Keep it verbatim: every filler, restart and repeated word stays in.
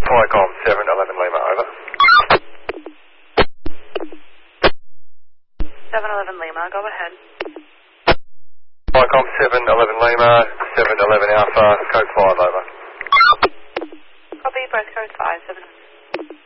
Viacom seven eleven Lima, over. seven eleven Lima, go ahead. Viacom seven eleven Lima, seven eleven Alpha, code five, over.